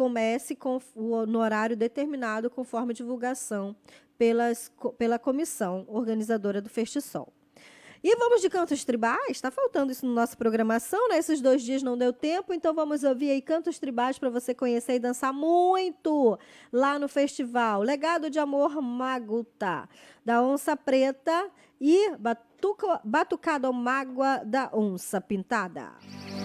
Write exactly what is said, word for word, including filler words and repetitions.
comece com o, no horário determinado, conforme divulgação pelas, pela comissão organizadora do Festisol. E vamos de cantos tribais? Está faltando isso na nossa programação, né? Esses dois dias não deu tempo, então vamos ouvir aí cantos tribais para você conhecer e dançar muito lá no festival. Legado de Amor Maguta, da Onça Preta e Batuca, Batucada Mágoa da Onça Pintada.